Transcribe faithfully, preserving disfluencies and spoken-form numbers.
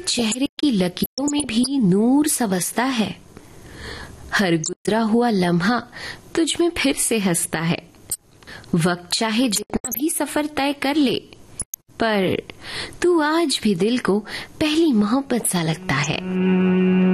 चेहरे की लकीरों में भी नूर सा बसता है। हर गुजरा हुआ लम्हा तुझ में फिर से हंसता है। वक्त चाहे जितना भी सफर तय कर ले, पर तू आज भी दिल को पहली मोहब्बत सा लगता है।